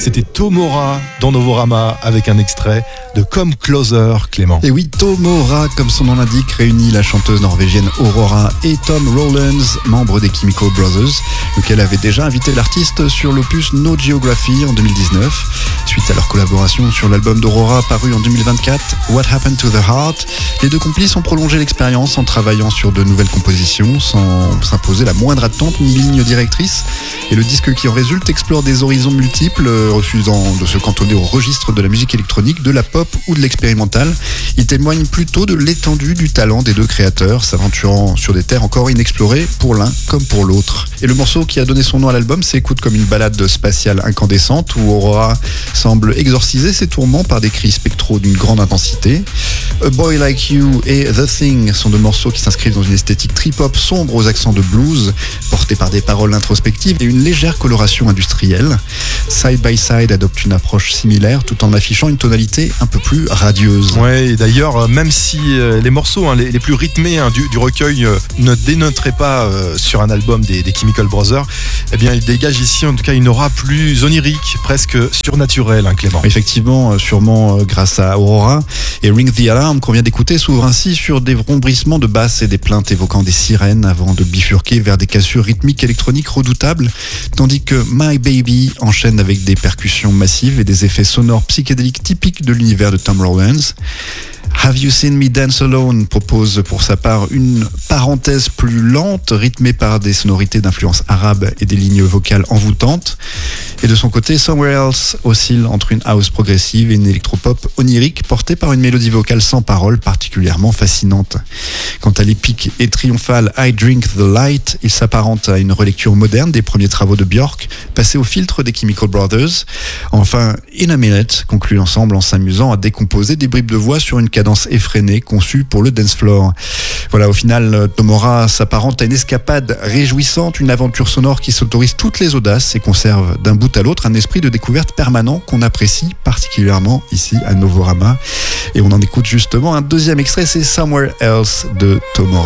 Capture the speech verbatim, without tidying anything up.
C'était Tomora dans Novorama avec un extrait de Come Closer, Clément. Et oui, Tomora, comme son nom l'indique, réunit la chanteuse norvégienne Aurora et Tom Rowlands, membre des Chemical Brothers, lequel avait déjà invité l'artiste sur l'opus No Geography en deux mille dix-neuf. Suite à leur collaboration sur l'album d'Aurora paru en deux mille vingt-quatre, What Happened to the Heart, les deux complices ont prolongé l'expérience en travaillant sur de nouvelles compositions sans s'imposer la moindre attente ni ligne directrice. Et le disque qui en résulte explore des horizons multiples, refusant de se cantonner au registre de la musique électronique, de la pop ou de l'expérimental. Il témoigne plutôt de l'étendue du talent des deux créateurs, s'aventurant sur des terres encore inexplorées pour l'un comme pour l'autre. Et le morceau qui a donné son nom à l'album s'écoute comme une balade spatiale incandescente où Aurora semble exorciser ses tourments par des cris spectraux d'une grande intensité. A Boy Like You et The Thing sont deux morceaux qui s'inscrivent dans une esthétique trip-hop sombre aux accents de blues, portés par des paroles introspectives et une légère coloration industrielle. Side by Side adopte une approche similaire tout en affichant une tonalité un peu plus radieuse. Ouais, et d'ailleurs, même si euh, les morceaux hein, les, les plus rythmés hein, du, du recueil euh, ne dénoteraient pas euh, sur un album des, des Chemical Brothers, eh bien, ils dégagent ici en tout cas une aura plus onirique, presque surnaturelle, hein, Clément. Effectivement, sûrement euh, grâce à Aurora. Et Ring the Alarm qu'on vient d'écouter s'ouvre ainsi sur des rombrissements de basses et des plaintes évoquant des sirènes avant de bifurquer vers des cassures rythmiques électroniques redoutables, tandis que My Baby enchaîne avec des percussions massives et des effets sonores psychédéliques typiques de l'univers de Tom Rowlands. Have You Seen Me Dance Alone propose pour sa part une parenthèse plus lente, rythmée par des sonorités d'influence arabe et des lignes vocales envoûtantes. Et de son côté, Somewhere Else oscille entre une house progressive et une électropop onirique portée par une mélodie vocale sans paroles particulièrement fascinante. Quant à l'épique et triomphal I Drink the Light, il s'apparente à une relecture moderne des premiers travaux de Björk, passés au filtre des Chemical Brothers. Enfin, In a Minute conclut l'ensemble en s'amusant à décomposer des bribes de voix sur une cadence effrénée conçue pour le dance floor. Voilà, au final, Tomora s'apparente à une escapade réjouissante, une aventure sonore qui s'autorise toutes les audaces et conserve d'un bout à l'autre un esprit de découverte permanent qu'on apprécie particulièrement ici à Novorama. Et on en écoute justement un deuxième extrait, c'est Somewhere Else de Tomora.